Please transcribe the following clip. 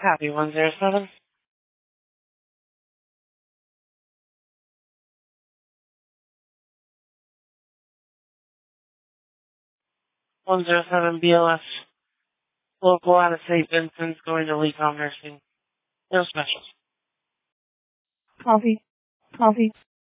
Copy 107. 107 BLS. Local out of St. Vincent's going to Lecom Nursing. No specials. Copy.